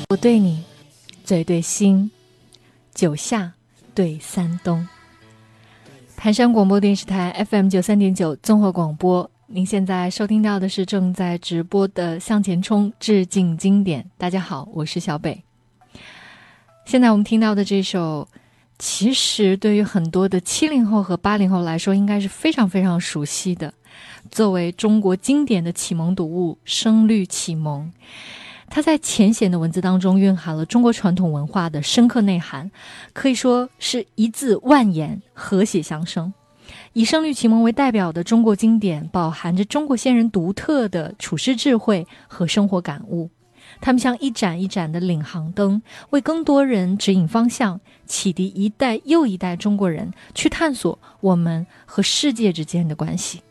我对你嘴对心，九夏对三冬。盘山广播电视台 FM93.9 综合广播，您现在收听到的是正在直播的向前冲致敬经典。大家好，我是小北。现在我们听到的这首，其实对于很多的70后和80后来说，应该是非常非常熟悉的。作为中国经典的启蒙读物《声律启蒙》，它在浅显的文字当中蕴含了中国传统文化的深刻内涵，可以说是一字万言，和谐相生。以《声律启蒙》为代表的中国经典，饱含着中国先人独特的处世智慧和生活感悟。他们像一盏一盏的领航灯，为更多人指引方向，启迪一代又一代中国人去探索我们和世界之间的关系。